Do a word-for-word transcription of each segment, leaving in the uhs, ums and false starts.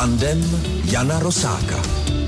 Tandem Jana Rosáka.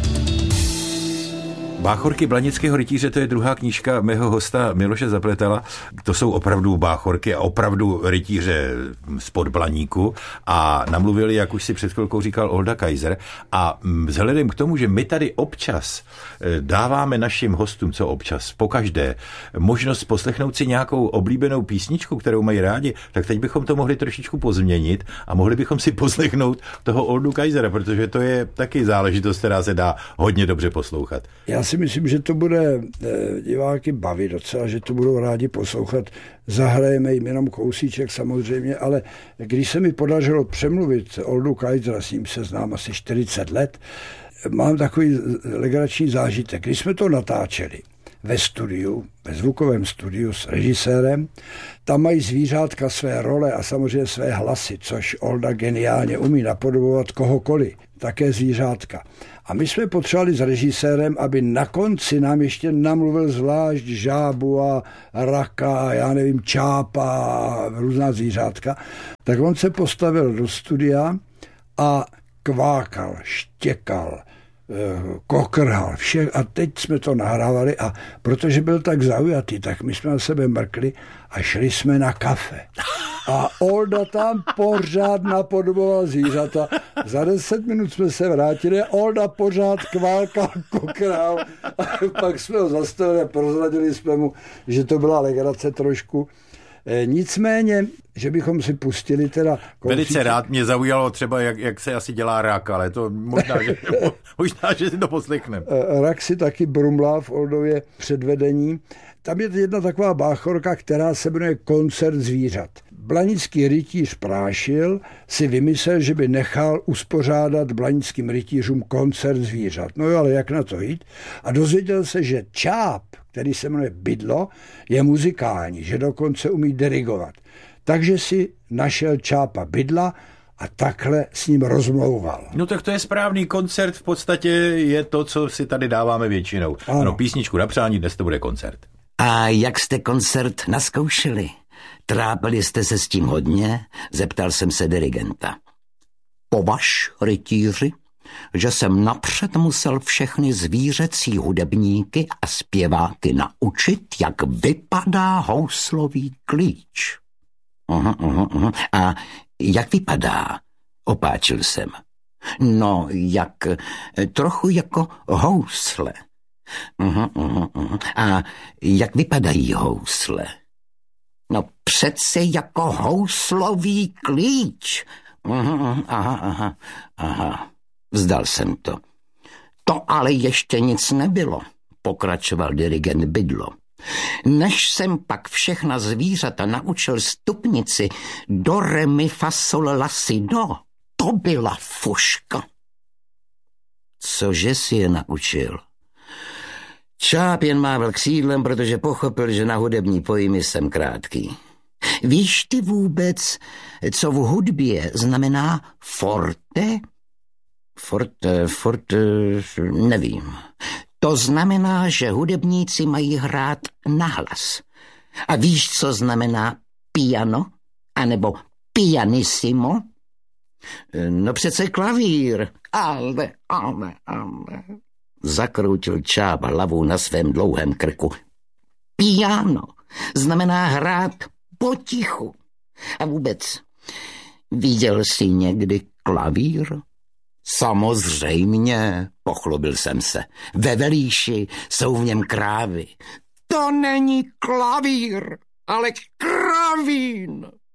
Báchorky Blanického rytíře, to je druhá knížka mého hosta Miloše Zapletala. To jsou opravdu báchorky a opravdu rytíře spod Blaníku a namluvili, jak už si před chvilkou říkal, Olda Kaiser. A vzhledem k tomu, že my tady občas dáváme našim hostům, co občas, pokaždé, možnost poslechnout si nějakou oblíbenou písničku, kterou mají rádi, tak teď bychom to mohli trošičku pozměnit a mohli bychom si poslechnout toho Oldu Kaisera, protože to je taky záležitost, která se dá hodně dobře poslouchat. Já si myslím, že to bude diváky bavit docela, že to budou rádi poslouchat. Zahrajeme jim jenom kousíček samozřejmě, ale když se mi podařilo přemluvit Oldu Kaisera, s ním se znám asi čtyřicet let, mám takový legrační zážitek. Když jsme to natáčeli ve studiu, ve zvukovém studiu s režisérem, tam mají zvířátka své role a samozřejmě své hlasy, což Olda geniálně umí napodobovat kohokoliv, také zvířátka. A my jsme potřebovali s režisérem, aby na konci nám ještě namluvil zvlášť žábu a raka, já nevím, čápa a různá zvířátka. Tak on se postavil do studia a kvákal, štěkal, kokrhal, vše. A teď jsme to nahrávali a protože byl tak zaujatý, tak my jsme na sebe mrkli a šli jsme na kafe. A Olda tam pořád napodoboval zvířata. Za deset minut jsme se vrátili a Olda pořád kválkal, kokrhal. A pak jsme ho zastavili a prozradili jsme mu, že to byla legrace trošku. E, nicméně, že bychom si pustili teda... Velice rád, mě zaujalo třeba, jak, jak se asi dělá rak, ale to možná, že, možná, že si to poslechneme. E, rak si taky brumlá v Oldově předvedení. Tam je jedna taková báchorka, která se jmenuje Koncert zvířat. Blanický rytíř Prášil si vymyslel, že by nechal uspořádat blanickým rytířům koncert zvířat. No jo, ale jak na to jít? A dozvěděl se, že Čáp, který se jmenuje Bydlo, je muzikální, že dokonce umí dirigovat. Takže si našel Čápa Bydla a takhle s ním rozmlouval. No tak to je správný koncert, v podstatě je to, co si tady dáváme většinou. Ano, ano, písničku na přání, dnes to bude koncert. A jak jste koncert naskoušeli? Trápili jste se s tím hodně? Zeptal jsem se dirigenta. Považ, rytíři, že jsem napřed musel všechny zvířecí hudebníky a zpěváky naučit, jak vypadá houslový klíč. Uhum, uhum, uhum. A jak vypadá? Opáčil jsem. No, jak, trochu jako housle. Uhum, uhum, uhum. A jak vypadají housle? No přece jako houslový klíč. Uhum, aha, aha, aha. Vzdal jsem to. To ale ještě nic nebylo, pokračoval dirigent Bydlo. Než jsem pak všechna zvířata naučil stupnici do re mi fa sol la si do, to byla fuška. Cože si je naučil? Čáp jen mával křídlem, protože pochopil, že na hudební pojmy jsem krátký. Víš ty vůbec, co v hudbě znamená forte? Forte, forte, nevím. To znamená, že hudebníci mají hrát nahlas. A víš, co znamená piano? A nebo pianissimo? No přece klavír. Ale, ale, ale. Zakroutil Čáp hlavou na svém dlouhém krku. Piano znamená hrát potichu. A vůbec, viděl jsi někdy klavír? Samozřejmě, pochlubil jsem se. Ve Velíši jsou v něm krávy. To není klavír, ale kravín.